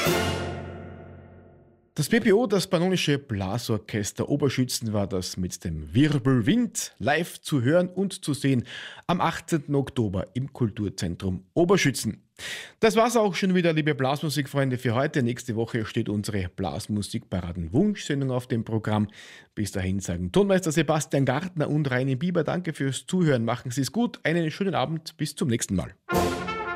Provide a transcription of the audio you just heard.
Das BPO, das Pannonische Blasorchester Oberschützen, war das mit dem Wirbelwind live zu hören und zu sehen am 18. Oktober im Kulturzentrum Oberschützen. Das war's auch schon wieder, liebe Blasmusikfreunde, für heute. Nächste Woche steht unsere Blasmusikparaden-Wunschsendung auf dem Programm. Bis dahin sagen Tonmeister Sebastian Gartner und Reini Bieber danke fürs Zuhören. Machen Sie es gut, einen schönen Abend, bis zum nächsten Mal.